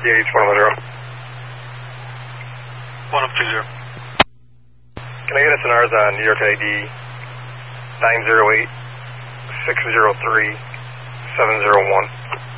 PH 110. 1020. Can I get a SONARS on New York ID 908-603-701?